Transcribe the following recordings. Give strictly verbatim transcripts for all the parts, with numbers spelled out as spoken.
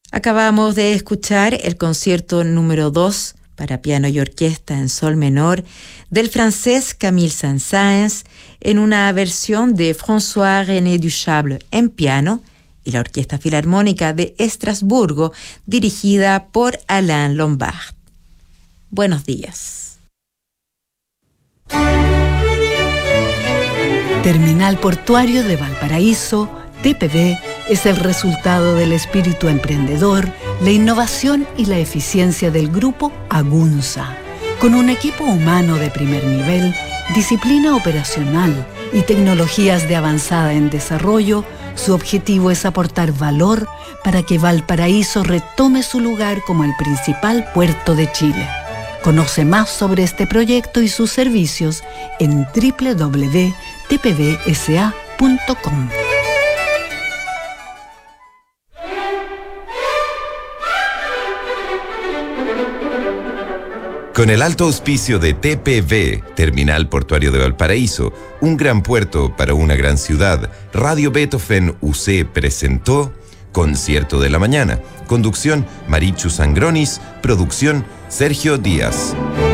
Acabamos de escuchar el concierto número dos para piano y orquesta en sol menor del francés Camille Saint-Saëns en una versión de François-René Duchâble en piano y la Orquesta Filarmónica de Estrasburgo dirigida por Alain Lombard. Buenos días. Terminal Portuario de Valparaíso, T P V, es el resultado del espíritu emprendedor, la innovación y la eficiencia del grupo Agunza. Con un equipo humano de primer nivel, disciplina operacional y tecnologías de avanzada en desarrollo, su objetivo es aportar valor para que Valparaíso retome su lugar como el principal puerto de Chile. Conoce más sobre este proyecto y sus servicios en doble u doble u doble u punto t p v s a punto com. Con el alto auspicio de T P V, Terminal Portuario de Valparaíso, un gran puerto para una gran ciudad, Radio Beethoven U C presentó Concierto de la Mañana. Conducción, Marichu Sangronis. Producción, Sergio Díaz.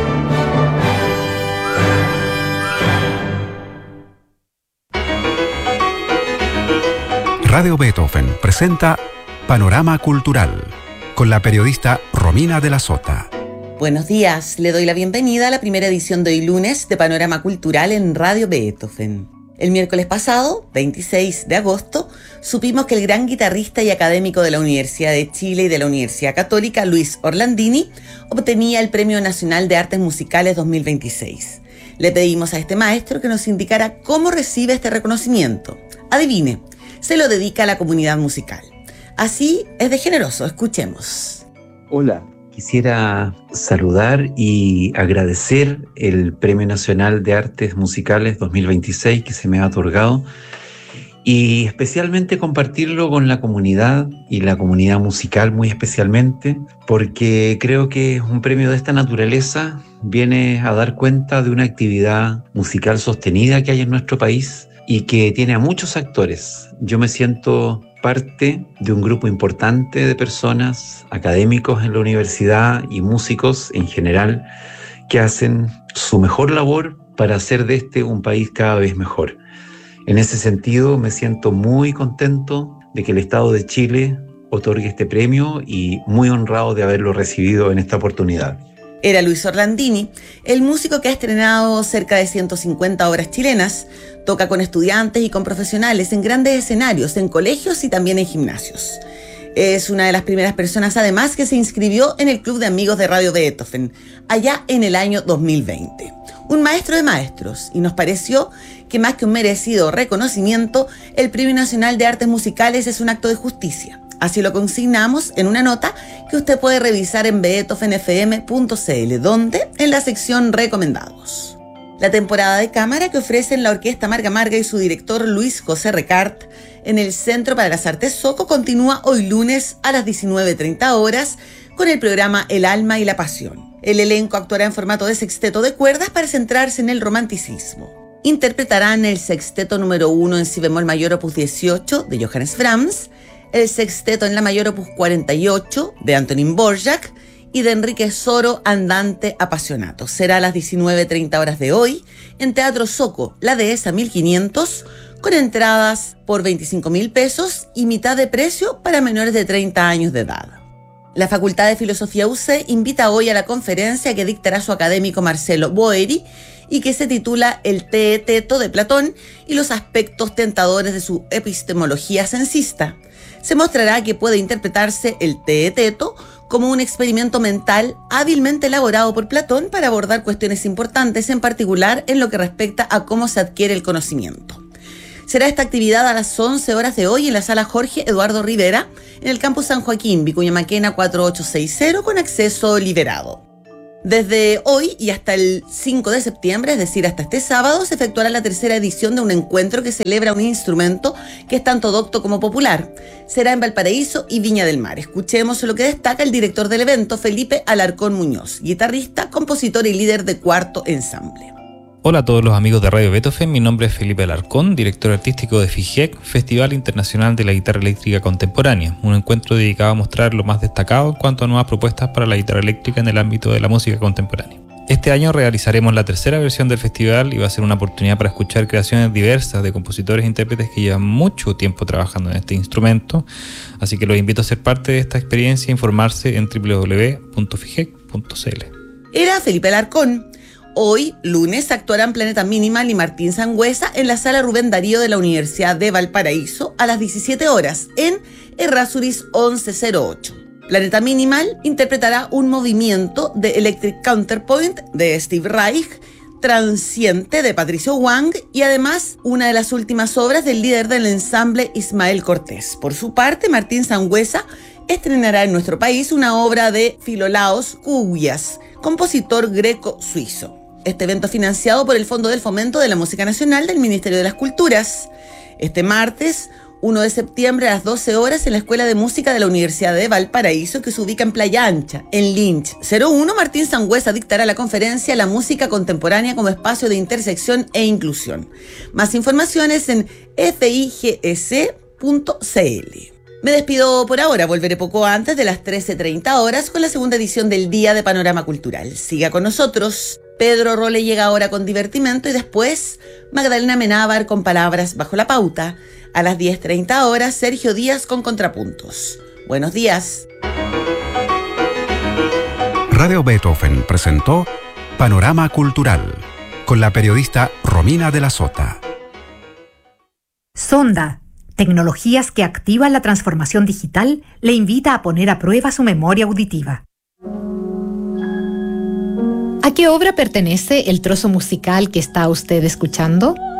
Radio Beethoven presenta Panorama Cultural con la periodista Romina de la Sota. Buenos días, le doy la bienvenida a la primera edición de hoy lunes de Panorama Cultural en Radio Beethoven. El miércoles pasado, veintiséis de agosto, supimos que el gran guitarrista y académico de la Universidad de Chile y de la Universidad Católica, Luis Orlandini, obtenía el Premio Nacional de Artes Musicales dos mil veintiséis. Le pedimos a este maestro que nos indicara cómo recibe este reconocimiento. Adivine, se lo dedica a la comunidad musical. Así es de generoso, escuchemos. Hola. Quisiera saludar y agradecer el Premio Nacional de Artes Musicales dos mil veintiséis que se me ha otorgado y especialmente compartirlo con la comunidad y la comunidad musical muy especialmente, porque creo que un premio de esta naturaleza viene a dar cuenta de una actividad musical sostenida que hay en nuestro país y que tiene a muchos actores. Yo me siento parte de un grupo importante de personas, académicos en la universidad y músicos en general, que hacen su mejor labor para hacer de este un país cada vez mejor. En ese sentido, me siento muy contento de que el Estado de Chile otorgue este premio y muy honrado de haberlo recibido en esta oportunidad. Era Luis Orlandini, el músico que ha estrenado cerca de ciento cincuenta obras chilenas, toca con estudiantes y con profesionales en grandes escenarios, en colegios y también en gimnasios. Es una de las primeras personas además que se inscribió en el Club de Amigos de Radio Beethoven, allá en el año dos mil veinte. Un maestro de maestros, y nos pareció que más que un merecido reconocimiento, el Premio Nacional de Artes Musicales es un acto de justicia. Así lo consignamos en una nota que usted puede revisar en beethoven f m punto c l, donde en la sección Recomendados. La temporada de cámara que ofrecen la Orquesta Marga Marga y su director Luis José Recart en el Centro para las Artes Soco continúa hoy lunes a las diecinueve treinta horas con el programa El Alma y la Pasión. El elenco actuará en formato de sexteto de cuerdas para centrarse en el romanticismo. Interpretarán el sexteto número uno en si bemol mayor opus dieciocho de Johannes Brahms, el sexteto en la mayor opus cuarenta y ocho de Antonín Dvorak y de Enrique Soro Andante Apasionato. Será a las diecinueve treinta horas de hoy en Teatro Soco, La Dehesa mil quinientos, con entradas por veinticinco mil pesos y mitad de precio para menores de treinta años de edad. La Facultad de Filosofía U C invita hoy a la conferencia que dictará su académico Marcelo Boeri y que se titula El Teeteto de Platón y los aspectos tentadores de su epistemología sensista. Se mostrará que puede interpretarse el Teeteto como un experimento mental hábilmente elaborado por Platón para abordar cuestiones importantes, en particular en lo que respecta a cómo se adquiere el conocimiento. Será esta actividad a las once horas de hoy en la sala Jorge Eduardo Rivera, en el campus San Joaquín, Vicuña Maquena cuatro ocho seis cero, con acceso liberado. Desde hoy y hasta el cinco de septiembre, es decir, hasta este sábado, se efectuará la tercera edición de un encuentro que celebra un instrumento que es tanto docto como popular. Será en Valparaíso y Viña del Mar. Escuchemos lo que destaca el director del evento, Felipe Alarcón Muñoz, guitarrista, compositor y líder de Cuarto Ensamble. Hola a todos los amigos de Radio Beethoven, mi nombre es Felipe Alarcón, director artístico de FIGEC, Festival Internacional de la Guitarra Eléctrica Contemporánea, un encuentro dedicado a mostrar lo más destacado en cuanto a nuevas propuestas para la guitarra eléctrica en el ámbito de la música contemporánea. Este año realizaremos la tercera versión del festival y va a ser una oportunidad para escuchar creaciones diversas de compositores e intérpretes que llevan mucho tiempo trabajando en este instrumento, así que los invito a ser parte de esta experiencia e informarse en doble u doble u doble u punto figec punto c l. Era Felipe Alarcón. Hoy, lunes, actuarán Planeta Minimal y Martín Sangüesa en la Sala Rubén Darío de la Universidad de Valparaíso a las diecisiete horas en Errázuriz once cero ocho. Planeta Minimal interpretará un movimiento de Electric Counterpoint de Steve Reich, Transiente de Patricio Wang y además una de las últimas obras del líder del ensamble Ismael Cortés. Por su parte, Martín Sangüesa estrenará en nuestro país una obra de Filolaos Kougias, compositor greco-suizo. Este evento financiado por el Fondo del Fomento de la Música Nacional del Ministerio de las Culturas. Este martes, primero de septiembre a las doce horas en la Escuela de Música de la Universidad de Valparaíso, que se ubica en Playa Ancha, en Lynch cero uno, Martín Sangüesa dictará la conferencia La Música Contemporánea como Espacio de Intersección e Inclusión. Más informaciones en figec punto c l. Me despido por ahora, volveré poco antes de las trece treinta horas con la segunda edición del Día de Panorama Cultural. Siga con nosotros. Pedro Role llega ahora con Divertimento y después Magdalena Menábar con Palabras bajo la pauta. A las diez treinta horas, Sergio Díaz con Contrapuntos. Buenos días. Radio Beethoven presentó Panorama Cultural con la periodista Romina de la Sota. Sonda, tecnologías que activan la transformación digital, le invita a poner a prueba su memoria auditiva. ¿A qué obra pertenece el trozo musical que está usted escuchando?